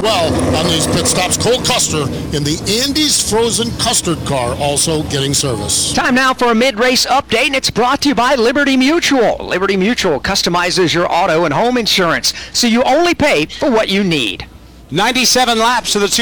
well on these pit stops. Cole Custer in the Andes Frozen Custard Car also getting service. Time now for a mid-race update, and it's brought to you by Liberty Mutual. Liberty Mutual customizes your auto and home insurance, so you only pay for what you need. 97 laps to the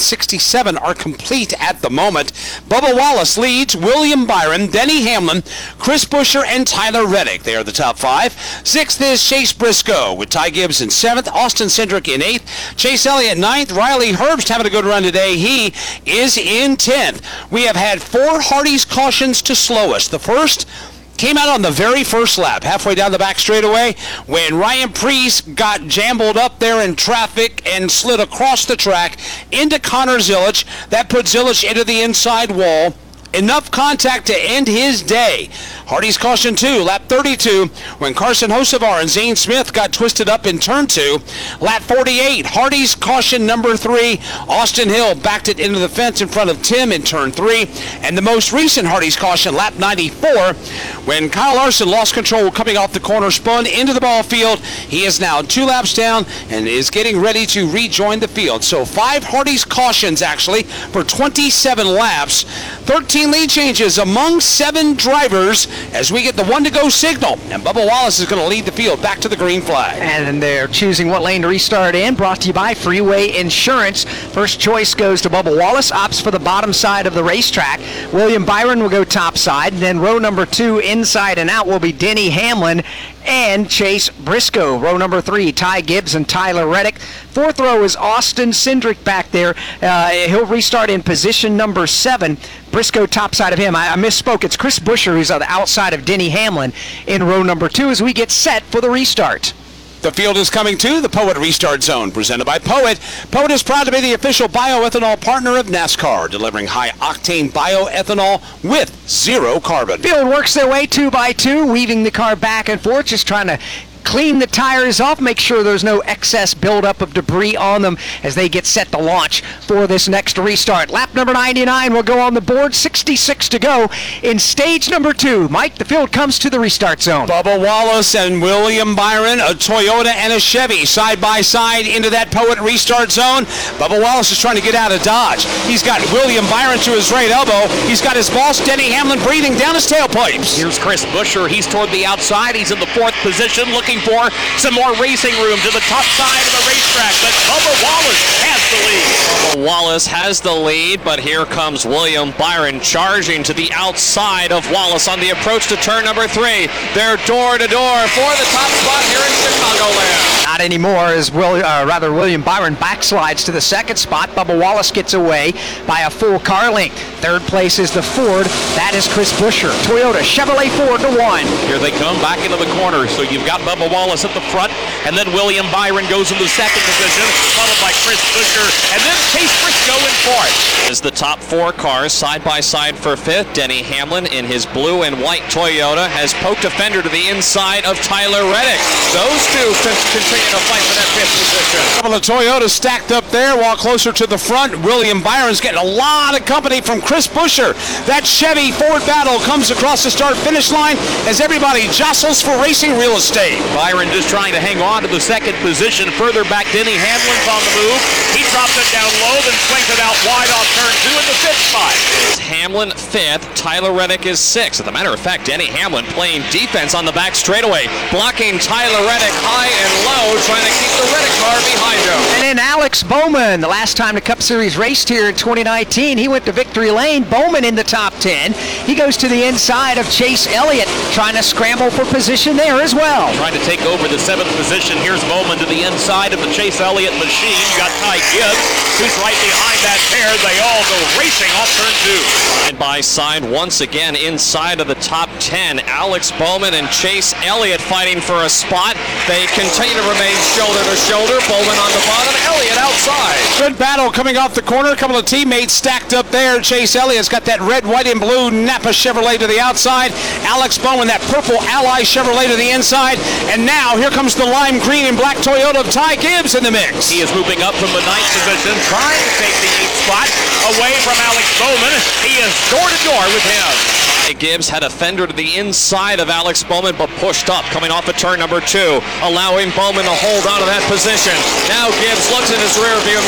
267 are complete at the moment. Bubba Wallace leads, William Byron, Denny Hamlin, Chris Buescher, and Tyler Reddick. They are the top five. Sixth is Chase Briscoe with Ty Gibbs in seventh, Austin Cindric in eighth, Chase Elliott ninth, Riley Herbst having a good run today. He is in 10th. We have had 4 Hardee's cautions to slow us. The first came out on the very first lap, halfway down the back straightaway, when Ryan Preece got jambled up there in traffic and slid across the track into Connor Zilisch. That put Zilisch into the inside wall. Enough contact to end his day. Hardee's caution 2, lap 32, when Carson Hocevar and Zane Smith got twisted up in turn 2. Lap 48, Hardee's caution number 3, Austin Hill backed it into the fence in front of Tim in turn 3. And the most recent Hardee's caution, lap 94, when Kyle Larson lost control coming off the corner, spun into the ball field. He is now 2 laps down and is getting ready to rejoin the field. So 5 Hardee's cautions actually for 27 laps. 13 lead changes among 7 drivers as we get the 1 to go signal, and Bubba Wallace is going to lead the field back to the green flag. And they're choosing what lane to restart in, brought to you by Freeway Insurance. First choice goes to Bubba Wallace, opts for the bottom side of the racetrack. William Byron will go top side, and then row number 2 inside and out will be Denny Hamlin and Chase Briscoe. Row number 3, Ty Gibbs and Tyler Reddick. 4th row is Austin Cindric back there. He'll restart in position number 7. Briscoe top side of him. I misspoke. It's Chris Buescher who's on the outside of Denny Hamlin in row number 2 as we get set for the restart. The field is coming to the Poet Restart Zone, presented by Poet. Poet is proud to be the official bioethanol partner of NASCAR, delivering high-octane bioethanol with 0 carbon. Field works their way 2 by 2, weaving the car back and forth, just trying to clean the tires off, make sure there's no excess buildup of debris on them as they get set to launch for this next restart. Lap number 99 will go on the board, 66 to go in stage number 2. Mike, the field comes to the restart zone. Bubba Wallace and William Byron, a Toyota and a Chevy, side by side into that Poet Restart Zone. Bubba Wallace is trying to get out of Dodge. He's got William Byron to his right elbow. He's got his boss, Denny Hamlin, breathing down his tailpipes. Here's Chris Buescher. He's toward the outside. He's in the 4th position, looking for some more racing room to the top side of the racetrack, but Bubba Wallace has the lead. Bubba Wallace has the lead, but here comes William Byron charging to the outside of Wallace on the approach to turn number 3. They're door to door for the top spot here in Chicagoland. Not anymore as William Byron backslides to the 2nd spot. Bubba Wallace gets away by a full car length. 3rd place is the Ford. That is Chris Buescher. Toyota Chevrolet Ford to 1. Here they come back into the corner. So you've got Bubba Wallace at the front, and then William Byron goes into the 2nd position, followed by Chris Buescher, and then Chase Briscoe in 4th. Is the top 4 cars side by side for 5th. Denny Hamlin in his blue and white Toyota has poked a fender to the inside of Tyler Reddick. Those two continue to fight for that 5th position. A couple of Toyotas stacked up there while closer to the front. William Byron's getting a lot of company from Chris Buescher. That Chevy Ford battle comes across the start-finish line as everybody jostles for racing real estate. Byron just trying to hang on to the 2nd position. Further back, Denny Hamlin's on the move. He drops it down low, then swings it out wide off turn 2 in the 5th spot. Hamlin 5th, Tyler Reddick is 6th. As a matter of fact, Denny Hamlin playing defense on the back straightaway, blocking Tyler Reddick high and low, trying to keep the Reddick car behind him. And then Alex Bowman, the last time the Cup Series raced here in 2019, he went to victory lane. Bowman in the top 10. He goes to the inside of Chase Elliott, trying to scramble for position there as well. Trying to take over the 7th position. Here's Bowman to the inside of the Chase Elliott machine. You got Ty Gibbs, who's right behind that pair. They all go racing off turn 2. Side by side once again inside of the top 10. Alex Bowman and Chase Elliott fighting for a spot. They continue to remain shoulder to shoulder. Bowman on the bottom, Elliott outside. Good battle coming off the corner. A couple of teammates stacked up there. Chase Elliott's got that red, white, and blue Napa Chevrolet to the outside. Alex Bowman, that purple Ally Chevrolet to the inside. And now here comes the lime green and black Toyota of Ty Gibbs in the mix. He is moving up from the 9th position, trying to take the 8th spot away from Alex Bowman. He is door to door with him. Ty Gibbs had a fender to the inside of Alex Bowman, but pushed up coming off of turn number 2, allowing Bowman to hold on to that position. Now Gibbs looks in his rear view